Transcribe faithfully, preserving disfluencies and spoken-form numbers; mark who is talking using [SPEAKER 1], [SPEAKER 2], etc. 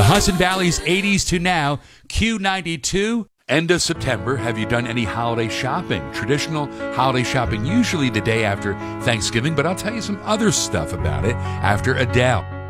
[SPEAKER 1] The Hudson Valley's eighties to now, Q ninety-two. End of September. Have you done any holiday shopping? Traditional holiday shopping, usually the day after Thanksgiving, but I'll tell you some other stuff about it after Adele.